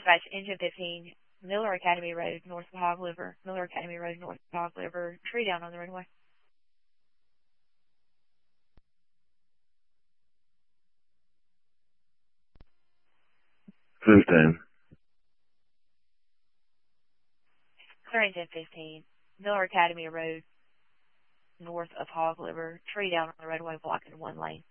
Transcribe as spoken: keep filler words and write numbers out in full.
Dispatch, engine fifteen, Miller Academy Road, north of Hog Liver. Miller Academy Road, north of Hog Liver. Tree down on the roadway. fifteen. Clear engine fifteen, Miller Academy Road, north of Hog Liver. Tree down on the roadway, blocking one lane.